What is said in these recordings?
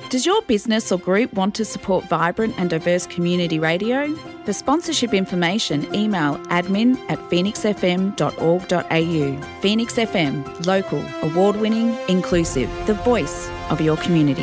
Does your business or group want to support vibrant and diverse community radio? For sponsorship information, email admin@phoenixfm.org.au. Phoenix FM, local, award-winning, inclusive, the voice of your community.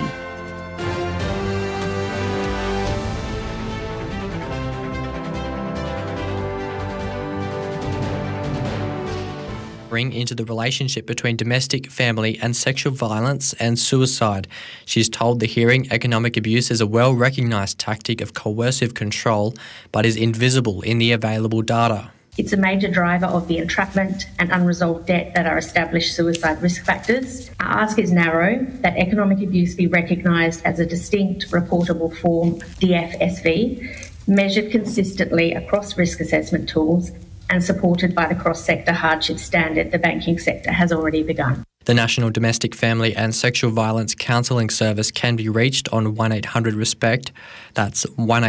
Into the relationship between domestic, family and sexual violence and suicide. She's told the hearing economic abuse is a well-recognised tactic of coercive control but is invisible in the available data. It's a major driver of the entrapment and unresolved debt that are established suicide risk factors. Our ask is narrow, that economic abuse be recognised as a distinct reportable form, DFSV, measured consistently across risk assessment tools and supported by the cross-sector hardship standard the banking sector has already begun. The National Domestic Family and Sexual Violence Counselling Service can be reached on 1800-RESPECT, that's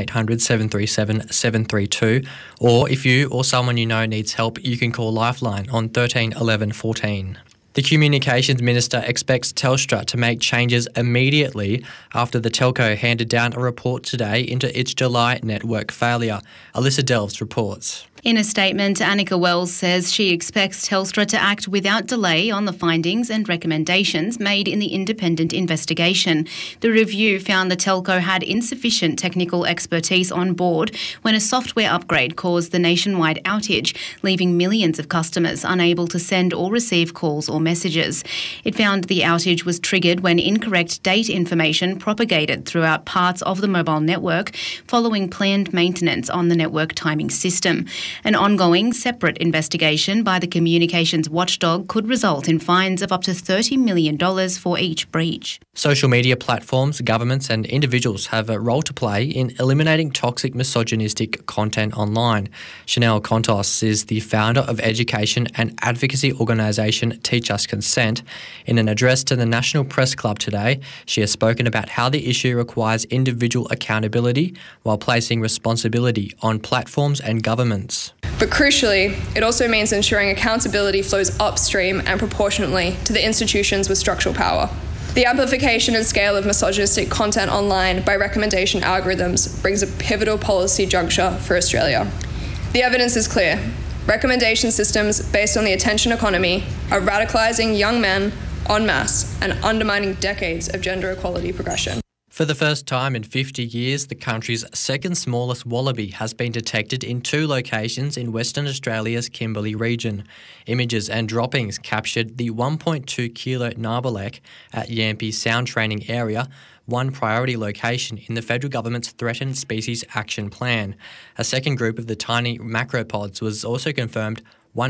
1800-737-732, or if you or someone you know needs help, you can call Lifeline on 13 11 14. The Communications Minister expects Telstra to make changes immediately after the telco handed down a report today into its July network failure. Alyssa Delves reports. In a statement, Annika Wells says she expects Telstra to act without delay on the findings and recommendations made in the independent investigation. The review found the telco had insufficient technical expertise on board when a software upgrade caused the nationwide outage, leaving millions of customers unable to send or receive calls or messages. It found the outage was triggered when incorrect date information propagated throughout parts of the mobile network following planned maintenance on the network timing system. An ongoing, separate investigation by the communications watchdog could result in fines of up to $30 million for each breach. Social media platforms, governments and individuals have a role to play in eliminating toxic misogynistic content online. Chanel Contos is the founder of education and advocacy organisation Teach Us Consent. In an address to the National Press Club today, she has spoken about how the issue requires individual accountability while placing responsibility on platforms and governments. But crucially, it also means ensuring accountability flows upstream and proportionately to the institutions with structural power. The amplification and scale of misogynistic content online by recommendation algorithms brings a pivotal policy juncture for Australia. The evidence is clear. Recommendation systems based on the attention economy are radicalising young men en masse and undermining decades of gender equality progression. For the first time in 50 years, the country's second smallest wallaby has been detected in 2 locations in Western Australia's Kimberley region. Images and droppings captured the 1.2 kilo narbalek at Yampi Sound Training Area, one priority location in the federal government's Threatened Species Action Plan. A second group of the tiny macropods was also confirmed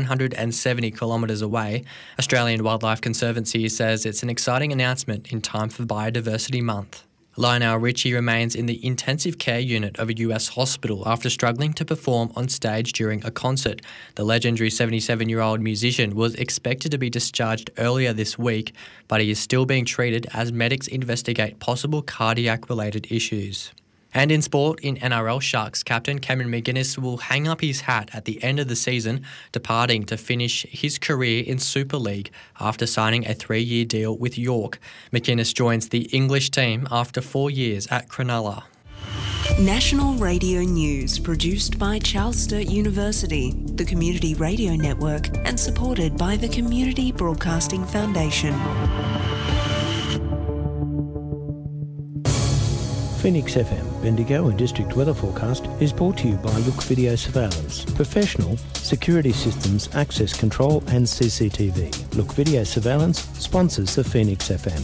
170 kilometres away. Australian Wildlife Conservancy says it's an exciting announcement in time for Biodiversity Month. Lionel Richie remains in the intensive care unit of a US hospital after struggling to perform on stage during a concert. The legendary 77-year-old musician was expected to be discharged earlier this week, but he is still being treated as medics investigate possible cardiac-related issues. And in sport, in NRL, Sharks captain Cameron McInnes will hang up his hat at the end of the season, departing to finish his career in Super League after signing a 3-year deal with York. McInnes joins the English team after 4 years at Cronulla. National Radio News, produced by Charles Sturt University, the Community Radio Network, and supported by the Community Broadcasting Foundation. Phoenix FM, Bendigo and District Weather Forecast is brought to you by Look Video Surveillance, professional security systems, access control and CCTV. Look Video Surveillance sponsors the Phoenix FM.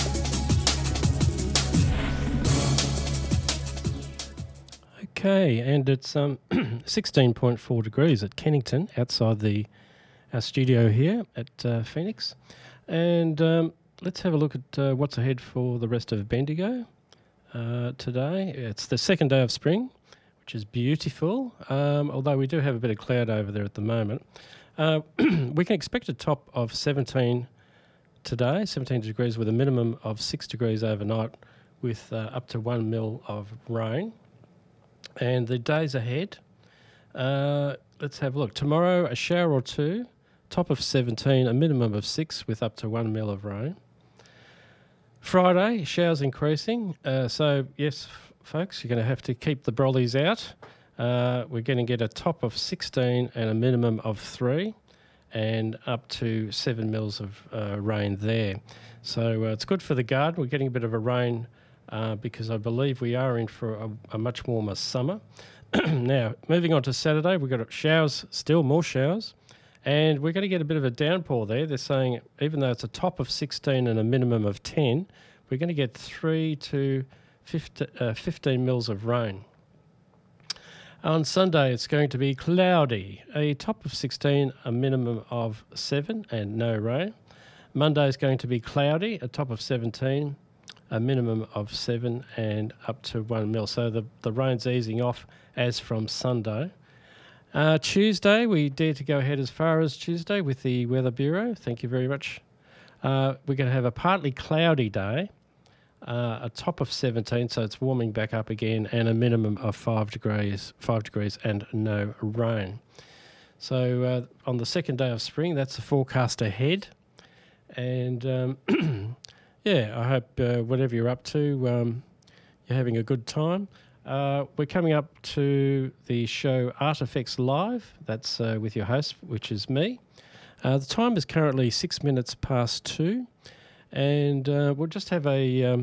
Okay, and it's 16.4 degrees at Kennington, outside our studio here at Phoenix. And let's have a look at what's ahead for the rest of Bendigo. Today. It's the second day of spring, which is beautiful, although we do have a bit of cloud over there at the moment. We can expect a top of 17 today, 17 degrees with a minimum of 6 degrees overnight with up to 1 mil of rain. And the days ahead, let's have a look. Tomorrow, a shower or two, top of 17, a minimum of 6 with up to 1 mil of rain. Friday, showers increasing. So, yes, folks, you're going to have to keep the brollies out. We're going to get a top of 16 and a minimum of 3 and up to 7 mils of rain there. So it's good for the garden. We're getting a bit of a rain because I believe we are in for a much warmer summer. Now, moving on to Saturday, we've got showers, still more showers, and we're going to get a bit of a downpour there. They're saying even though it's a top of 16 and a minimum of 10, we're going to get 3 to 15 mils of rain. On Sunday, it's going to be cloudy, a top of 16, a minimum of 7 and no rain. Monday is going to be cloudy, a top of 17, a minimum of 7 and up to 1 mil. So the rain's easing off as from Sunday. Tuesday, we dare to go ahead as far as Tuesday with the Weather Bureau. Thank you very much. We're going to have a partly cloudy day, a top of 17, so it's warming back up again, and a minimum of 5 degrees and no rain. So on the second day of spring, that's the forecast ahead. And yeah, I hope whatever you're up to, you're having a good time. We're coming up to the show Art Effects Live. That's with your host, which is me. The time is currently 6 minutes past 2, and we'll just have a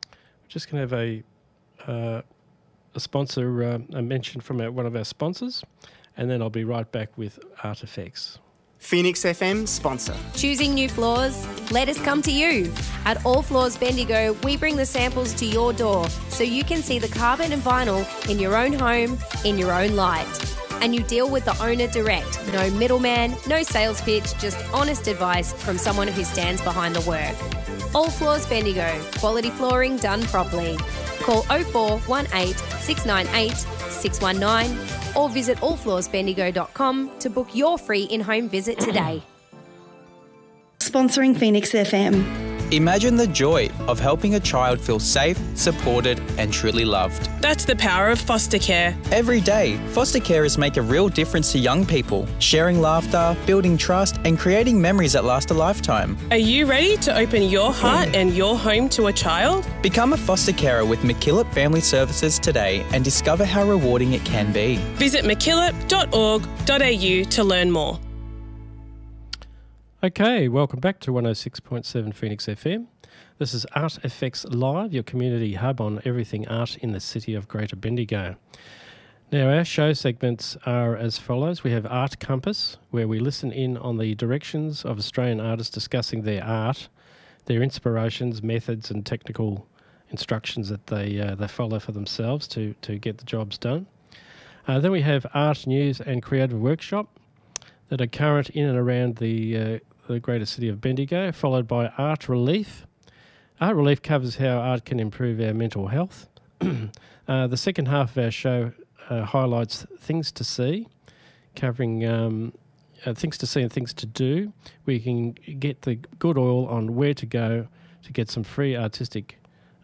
sponsor, a mention from one of our sponsors, and then I'll be right back with Art Effects. Phoenix FM sponsor. Choosing new floors? Let us come to you. At All Floors Bendigo, we bring the samples to your door so you can see the carpet and vinyl in your own home, in your own light. And you deal with the owner direct. No middleman, no sales pitch, just honest advice from someone who stands behind the work. All Floors Bendigo, quality flooring done properly. Call 0418 698 619 or visit allfloorsbendigo.com to book your free in-home visit today. Sponsoring Phoenix FM. Imagine the joy of helping a child feel safe, supported and truly loved. That's the power of foster care. Every day, foster carers make a real difference to young people, sharing laughter, building trust and creating memories that last a lifetime. Are you ready to open your heart and your home to a child? Become a foster carer with MacKillop Family Services today and discover how rewarding it can be. Visit mackillop.org.au to learn more. Okay, welcome back to 106.7 Phoenix FM. This is Art Effects Live, your community hub on everything art in the city of Greater Bendigo. Now, our show segments are as follows. We have Art Compass, where we listen in on the directions of Australian artists discussing their art, their inspirations, methods and technical instructions that they follow for themselves to get the jobs done. Then we have Art News and Creative Workshop that are current in and around the greater city of Bendigo, followed by Art Relief. Art Relief covers how art can improve our mental health. The second half of our show highlights things to see, covering things to see and things to do. We can get the good oil on where to go to get some free artistic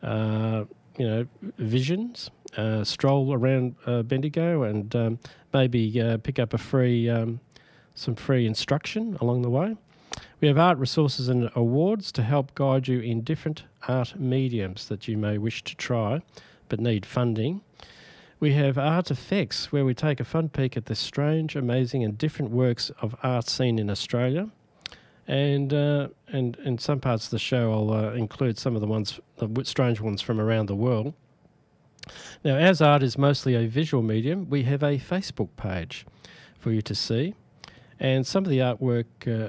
visions, stroll around Bendigo and maybe pick up some free instruction along the way. We have art resources and awards to help guide you in different art mediums that you may wish to try but need funding. We have Art Effects, where we take a fun peek at the strange, amazing and different works of art seen in Australia. And in some parts of the show I'll include some of the strange ones from around the world. Now, as art is mostly a visual medium, we have a Facebook page for you to see. And some of the artwork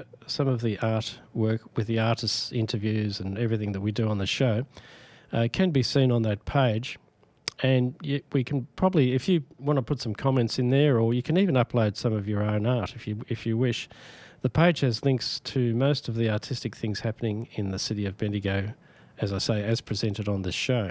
with the artists' interviews and everything that we do on the show can be seen on that page. And we can probably, if you want to put some comments in there, or you can even upload some of your own art if you wish. The page has links to most of the artistic things happening in the city of Bendigo, as I say, as presented on this show.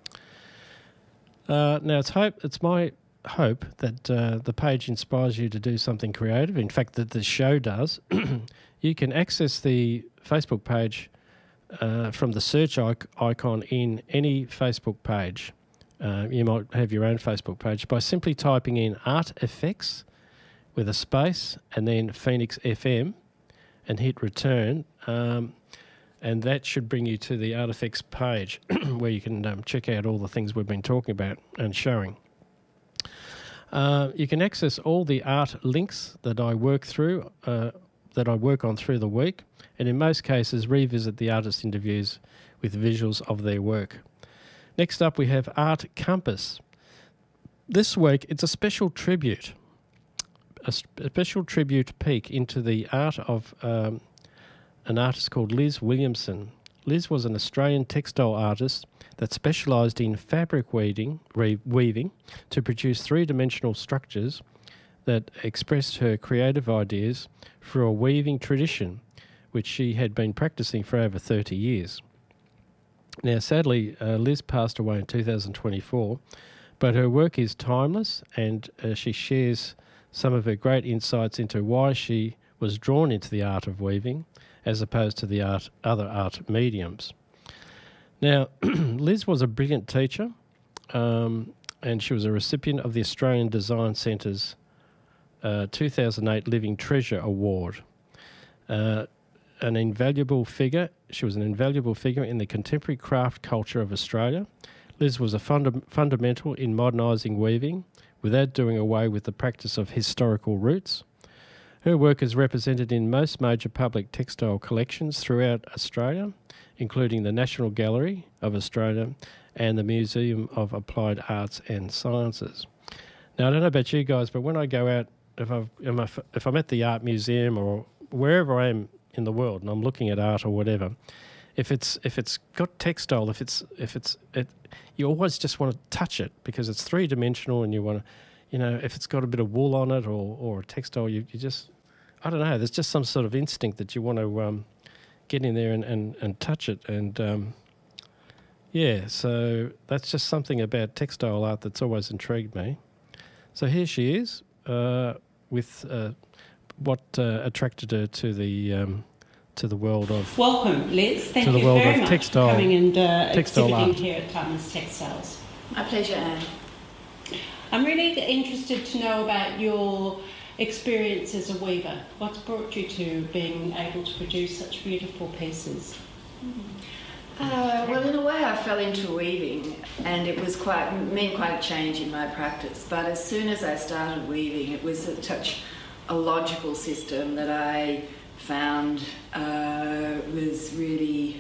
Now, it's my hope that the page inspires you to do something creative. In fact, that the show does. You can access the Facebook page from the search icon in any Facebook page. You might have your own Facebook page by simply typing in Art Effects with a space and then Phoenix FM and hit return. and that should bring you to the Artifacts page where you can check out all the things we've been talking about and showing. You can access all the art links that I work through, that I work on through the week, and in most cases revisit the artist interviews with visuals of their work. Next up, we have Art Compass. This week, it's a special tribute, a special tribute peek into the art of an artist called Liz Williamson. Liz was an Australian textile artist that specialised in fabric weaving to produce three-dimensional structures that expressed her creative ideas through a weaving tradition which she had been practising for over 30 years. Now, sadly, Liz passed away in 2024, but her work is timeless, and she shares some of her great insights into why she was drawn into the art of weaving as opposed to the other art mediums. Now, Liz was a brilliant teacher, and she was a recipient of the Australian Design Centre's 2008 Living Treasure Award. An invaluable figure. She was an invaluable figure in the contemporary craft culture of Australia. Liz was a fundamental in modernising weaving without doing away with the practice of historical roots. Her work is represented in most major public textile collections throughout Australia, including the National Gallery of Australia and the Museum of Applied Arts and Sciences. Now, I don't know about you guys, but when I go out, if I'm at the art museum or wherever I am in the world and I'm looking at art or whatever, if it's got textile, you always just want to touch it because it's three-dimensional, and you want to, if it's got a bit of wool on it or a textile, you just, I don't know, there's just some sort of instinct that you want to get in there and touch it. And so that's just something about textile art that's always intrigued me. So here she is with what attracted her to the world of... Welcome, Liz. Thank you very much for coming and exhibiting here at Timeless Textiles. My pleasure, Anne. I'm really interested to know about your experience as a weaver. What's brought you to being able to produce such beautiful pieces? Well, in a way, I fell into weaving, and it was meant quite a change in my practice. But as soon as I started weaving, it was such a logical system that I found was really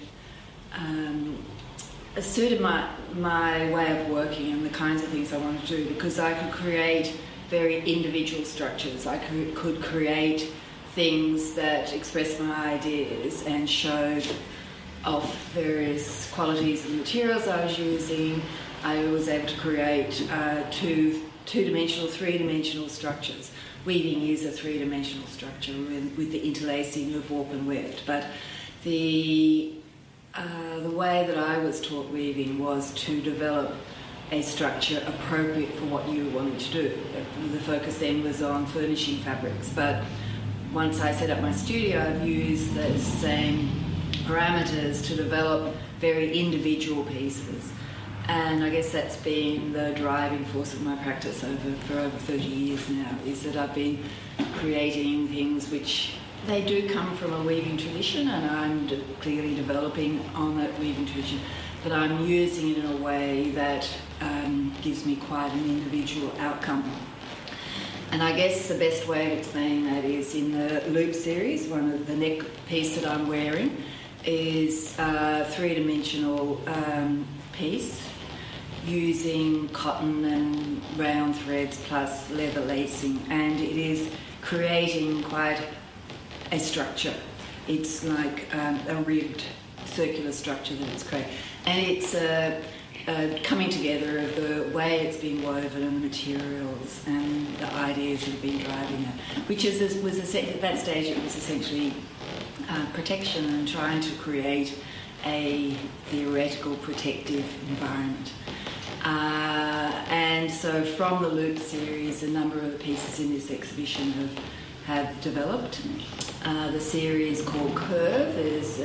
suited my way of working and the kinds of things I wanted to do, because I could create very individual structures. I could create things that expressed my ideas and showed off various qualities of materials I was using. I was able to create two-dimensional, three-dimensional structures. Weaving is a three-dimensional structure with the interlacing of warp and weft, but the way that I was taught weaving was to develop a structure appropriate for what you wanted to do. The focus then was on furnishing fabrics, but once I set up my studio, I've used those same parameters to develop very individual pieces. And I guess that's been the driving force of my practice for over 30 years now, is that I've been creating things which they do come from a weaving tradition, and I'm clearly developing on that weaving tradition, but I'm using it in a way that gives me quite an individual outcome. And I guess the best way of explaining that is in the Loop series. One of the neck piece that I'm wearing is a three-dimensional piece using cotton and rayon threads plus leather lacing, and it is creating quite a structure. It's like a ribbed circular structure that it's creating, and it's coming together of the way it's been woven and the materials and the ideas that have been driving it, which is at that stage it was essentially protection and trying to create a theoretical protective environment. And so from the Loop series, a number of the pieces in this exhibition have developed. The series called Curve is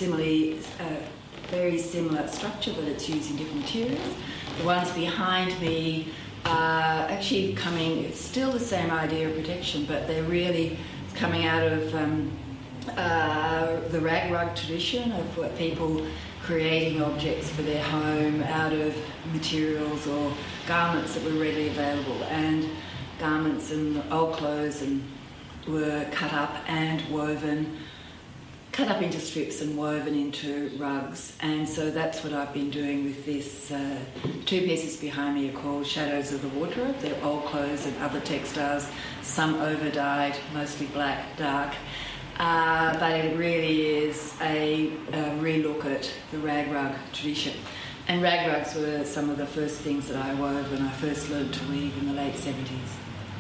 very similar structure, but it's using different materials. The ones behind me are actually it's still the same idea of protection, but they're really coming out of the rag rug tradition of what people creating objects for their home out of materials or garments that were readily available, and garments and old clothes and were cut up and woven, cut up into strips and woven into rugs. And so that's what I've been doing with this. 2 pieces behind me are called Shadows of the Wardrobe. They're old clothes and other textiles, some over-dyed, mostly black, dark. But it really is a relook at the rag rug tradition. And rag rugs were some of the first things that I wove when I first learned to weave in the late 70s.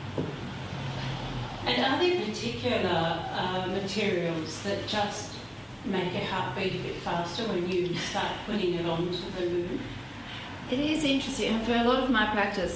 And are there particular materials that just make your heart beat a bit faster when you start putting it onto the loom? It is interesting, and for a lot of my practice,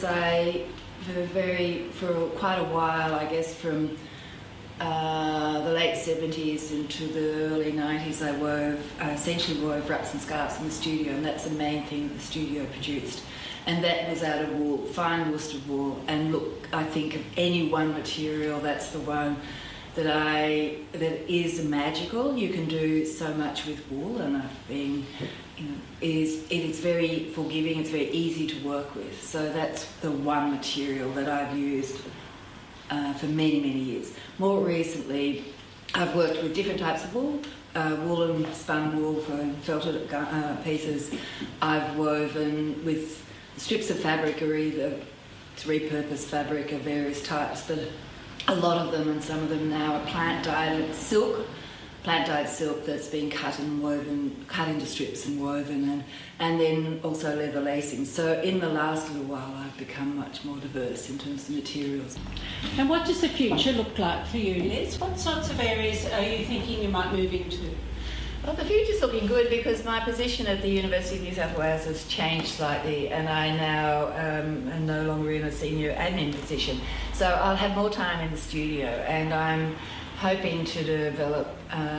for quite a while, I guess from the late 70s into the early 90s, I essentially wove wraps and scarves in the studio, and that's the main thing that the studio produced. And that was out of wool, fine Worcester wool. And look, I think of any one material, that's the one that is magical. You can do so much with wool, and I've been, it is very forgiving. It's very easy to work with. So that's the one material that I've used for many, many years. More recently, I've worked with different types of wool. Woolen spun wool for felted pieces. I've woven with strips of fabric, or either repurposed fabric of various types, but a lot of them, and some of them now, are plant-dyed silk that's been cut and woven, cut into strips and woven, and then also leather lacing. So in the last little while, I've become much more diverse in terms of materials. And what does the future look like for you, Liz? What sorts of areas are you thinking you might move into? Well, the future's looking good because my position at the University of New South Wales has changed slightly, and I now am no longer in a senior admin position. So I'll have more time in the studio, and I'm hoping to develop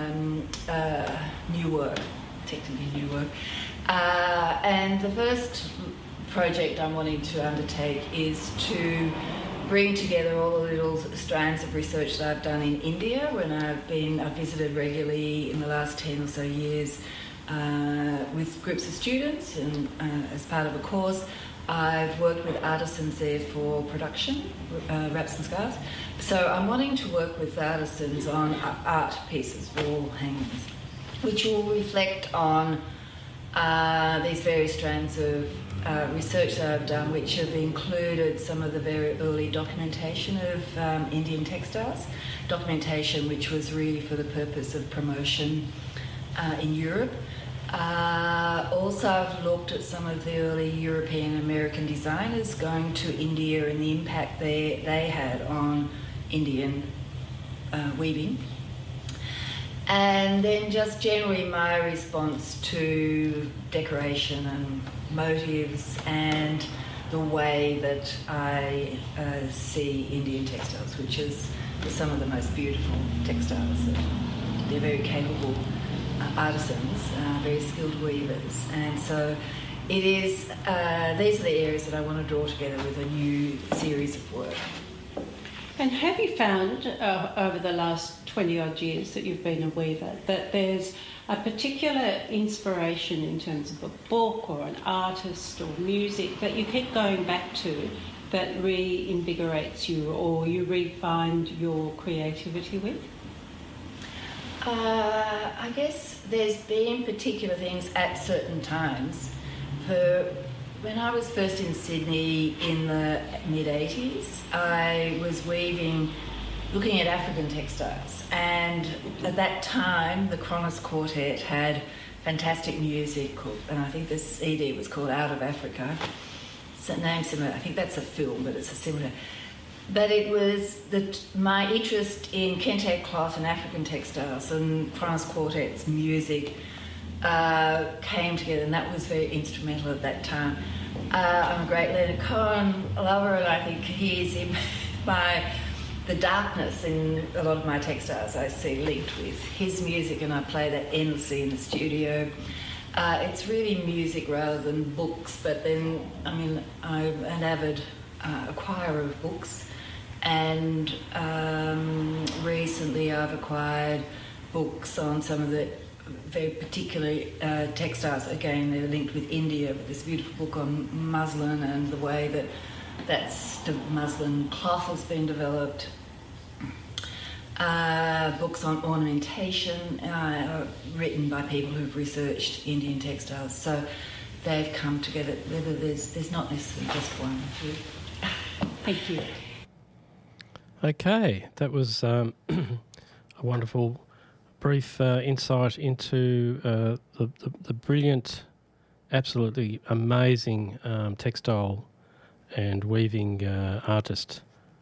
new work, technically new work. And the first project I'm wanting to undertake is to bring together all the little strands of research that I've done in India when I've visited regularly in the last 10 or so years with groups of students, and as part of a course I've worked with artisans there for production, wraps and scarves. So I'm wanting to work with artisans on art pieces, wall hangings, which will reflect on these various strands of research that I've done, which have included some of the very early documentation of Indian textiles, documentation which was really for the purpose of promotion in Europe. Also, I've looked at some of the early European American designers going to India and the impact they had on Indian weaving. And then just generally my response to decoration and motives and the way that I see Indian textiles, which is some of the most beautiful textiles. They're very capable artisans, very skilled weavers, and so it is. These are the areas that I want to draw together with a new series of work. And have you found over the last 20 odd years that you've been a weaver that there's a particular inspiration in terms of a book or an artist or music that you keep going back to that reinvigorates you, or you re-find your creativity with? I guess there's been particular things at certain times. When I was first in Sydney in the mid-80s, I was weaving, looking at African textiles, and at that time the Kronos Quartet had fantastic music called, and I think the CD was called Out of Africa. It's a name similar, I think that's a film, but it's a similar. But it was my interest in kente cloth and African textiles and Kronos Quartet's music came together, and that was very instrumental at that time. I'm a great Leonard Cohen lover, and I think he's in the darkness in a lot of my textiles I see linked with his music, and I play that endlessly in the studio. It's really music rather than books, but then, I mean, I'm an avid acquirer of books, and recently I've acquired books on some of the very particular textiles. Again, they're linked with India, but there's a beautiful book on muslin and the way that the muslin cloth has been developed. Books on ornamentation written by people who've researched Indian textiles. So they've come together. Whether there's not necessarily just one. Thank you. Okay, that was a wonderful brief insight into the brilliant, absolutely amazing textile and weaving artist,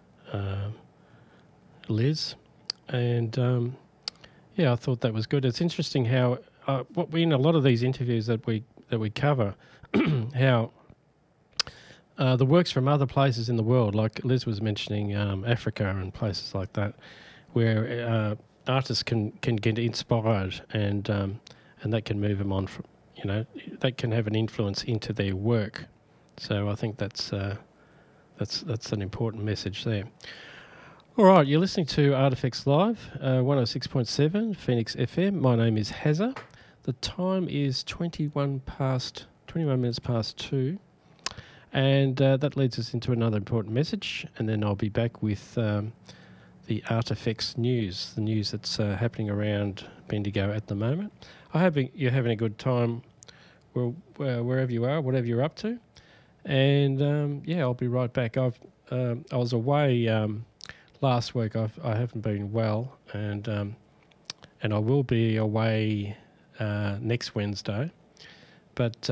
Liz. And I thought that was good. It's interesting how in a lot of these interviews that we cover, how the works from other places in the world, like Liz was mentioning, Africa and places like that, where artists can get inspired and that can move them on from, that can have an influence into their work. So I think that's an important message there. All right, you're listening to Artifacts Live, 106.7 Phoenix FM. My name is Hazza. The time is 21 minutes past 2. And that leads us into another important message, and then I'll be back with the Artifacts news, the news that's happening around Bendigo at the moment. I hope you're having a good time wherever you are, whatever you're up to. And I'll be right back. I was away last week. I haven't been well, and I will be away next Wednesday. But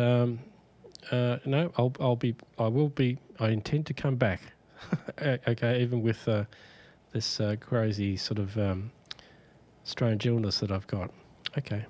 I intend to come back. Okay, even with this crazy sort of strange illness that I've got. Okay.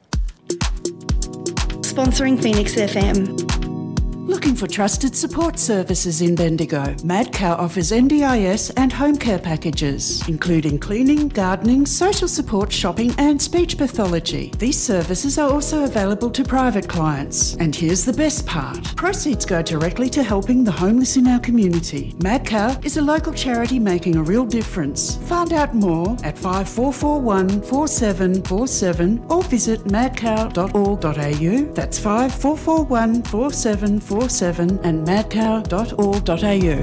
Sponsoring Phoenix FM. Looking for trusted support services in Bendigo? Madcow offers NDIS and home care packages, including cleaning, gardening, social support, shopping and speech pathology. These services are also available to private clients. And here's the best part. Proceeds go directly to helping the homeless in our community. Madcow is a local charity making a real difference. Find out more at 5441 4747 or visit madcow.org.au. That's 5441 4747 and madcow.org.au.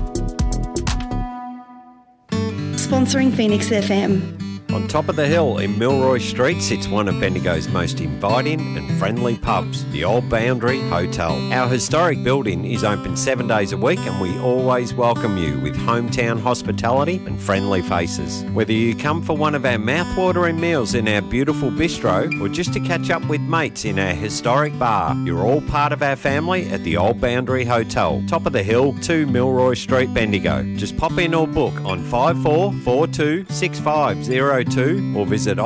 Sponsoring Phoenix FM. On top of the hill in Milroy Street sits one of Bendigo's most inviting and friendly pubs, the Old Boundary Hotel. Our historic building is open 7 days a week and we always welcome you with hometown hospitality and friendly faces. Whether you come for one of our mouthwatering meals in our beautiful bistro or just to catch up with mates in our historic bar, you're all part of our family at the Old Boundary Hotel, top of the hill, 2 Milroy Street, Bendigo. Just pop in or book on 5442 6502 or visit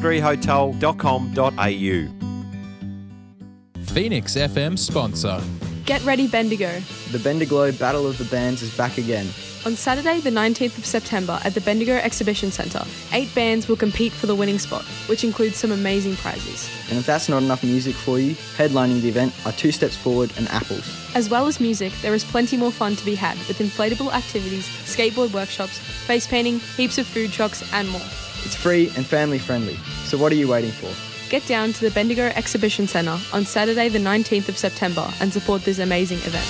oldboundaryhotel.com.au. Phoenix FM sponsor. Get ready, Bendigo. The Bendigo Battle of the Bands is back again. On Saturday, the 19th of September at the Bendigo Exhibition Centre, 8 bands will compete for the winning spot, which includes some amazing prizes. And if that's not enough music for you, headlining the event are 2 Steps Forward and Apples. As well as music, there is plenty more fun to be had with inflatable activities, skateboard workshops, face painting, heaps of food trucks and more. It's free and family friendly, so what are you waiting for? Get down to the Bendigo Exhibition Centre on Saturday the 19th of September and support this amazing event.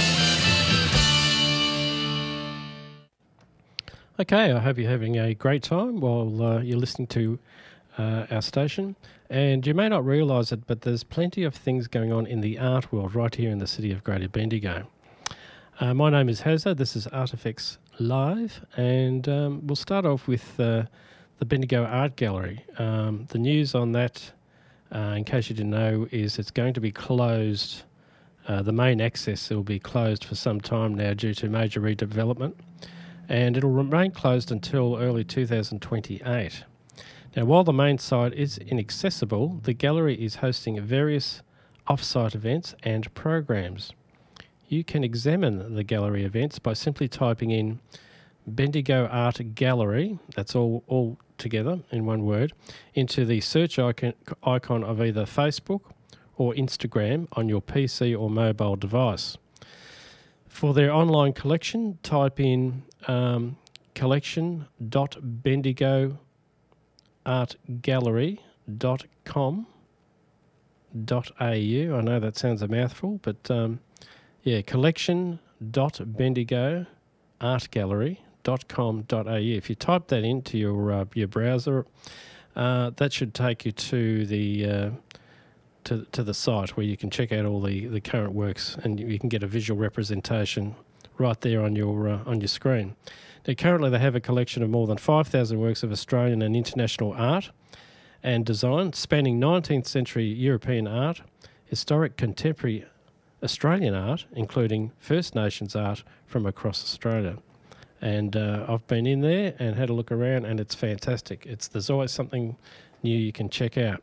Okay, I hope you're having a great time while you're listening to our station. And you may not realise it, but there's plenty of things going on in the art world right here in the city of Greater Bendigo. My name is Hazza, this is Artifacts Live, and we'll start off with the Bendigo Art Gallery. The news on that, in case you didn't know, is it's going to be closed. The main access will be closed for some time now due to major redevelopment, and it'll remain closed until early 2028. Now, while the main site is inaccessible, the gallery is hosting various off-site events and programs. You can examine the gallery events by simply typing in Bendigo Art Gallery, that's all together in one word, into the search icon of either Facebook or Instagram on your PC or mobile device. For their online collection, type in collection.bendigo collection.artgallery.com.au. I know that sounds a mouthful, but collection.bendigoartgallery.com.au. If you type that into your browser, that should take you to the to the site where you can check out all the current works, and you can get a visual representation right there on your screen. Now, currently they have a collection of more than 5,000 works of Australian and international art and design, spanning 19th century European art, historic contemporary Australian art, including First Nations art from across Australia. And I've been in there and had a look around, and it's fantastic. There's always something new you can check out.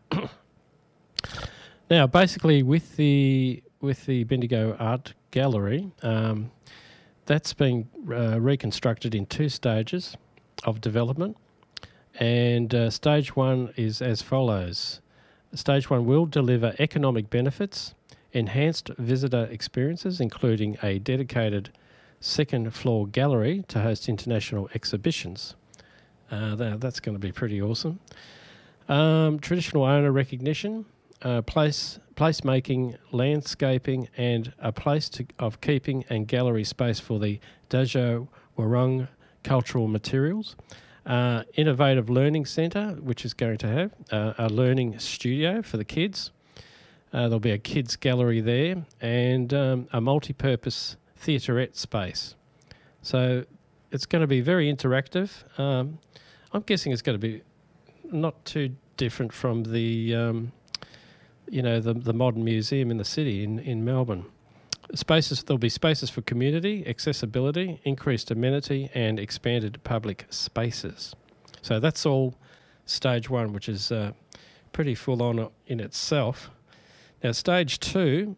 Now, basically, with the Bendigo Art Gallery, that's been reconstructed in 2 stages of development, and stage 1 is as follows. Stage 1 will deliver economic benefits, enhanced visitor experiences, including a dedicated second-floor gallery to host international exhibitions. That's going to be pretty awesome. Traditional owner recognition, place-making, landscaping, and a place of keeping and gallery space for the Dja Wurrung cultural materials. Innovative learning centre, which is going to have a learning studio for the kids. There'll be a kids gallery there, and a multi-purpose theaterette space. So it's going to be very interactive. I'm guessing it's going to be not too different from the the modern museum in the city in Melbourne. There'll be spaces for community, accessibility, increased amenity, and expanded public spaces. So that's all stage 1, which is pretty full on in itself. Now, stage 2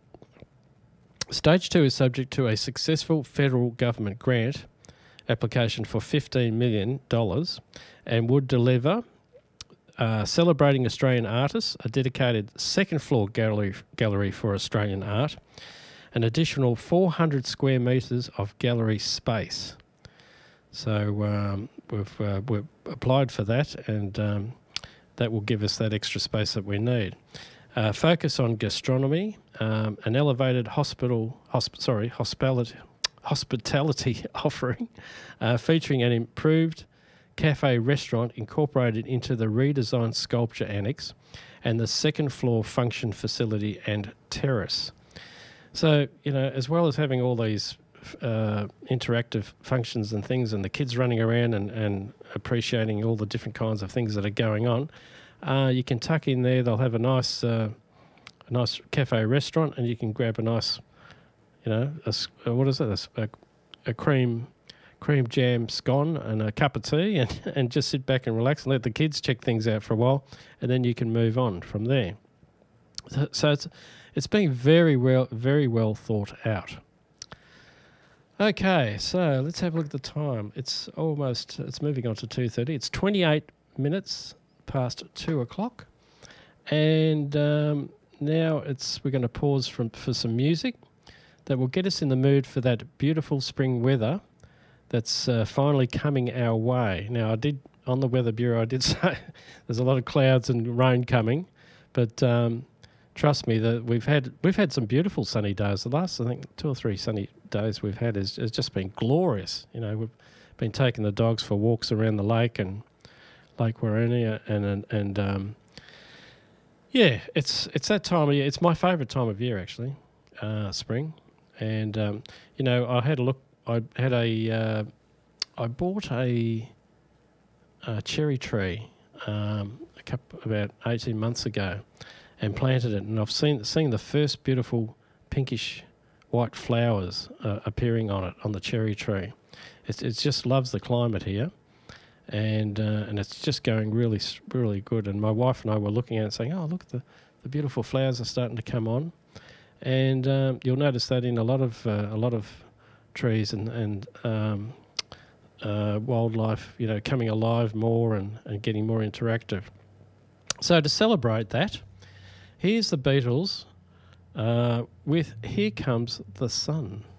is subject to a successful federal government grant application for $15 million and would deliver celebrating Australian artists, a dedicated second-floor gallery for Australian art, an additional 400 square metres of gallery space. So we've applied for that, and that will give us that extra space that we need. Focus on gastronomy, an elevated hospitality offering, featuring an improved cafe restaurant incorporated into the redesigned sculpture annex and the second floor function facility and terrace. So, as well as having all these interactive functions and things, and the kids running around and appreciating all the different kinds of things that are going on, you can tuck in there. They'll have a nice cafe restaurant, and you can grab a nice, a cream jam scone and a cup of tea, and just sit back and relax and let the kids check things out for a while, and then you can move on from there. So it's been very well thought out. Okay, so let's have a look at the time. It's moving on to 2:30. It's 28 minutes past 2 o'clock, and now we're going to pause for some music that will get us in the mood for that beautiful spring weather that's finally coming our way. Now, on the Weather Bureau, I did say there's a lot of clouds and rain coming, but trust me, that we've had some beautiful sunny days. The last, I think, 2 or 3 sunny days we've had has just been glorious. We've been taking the dogs for walks around the lake and Lake Waronia, and it's that time of year. It's my favourite time of year, actually, spring. And I had a look. I bought a cherry tree about 18 months ago and planted it, and I've seen the first beautiful pinkish white flowers appearing on the cherry tree. It just loves the climate here, and it's just going really, really good. And my wife and I were looking at it saying, "Oh, look, the beautiful flowers are starting to come on." And you'll notice that in a lot of trees and wildlife, coming alive more and getting more interactive. So to celebrate that, here's the Beatles with "Here Comes the Sun."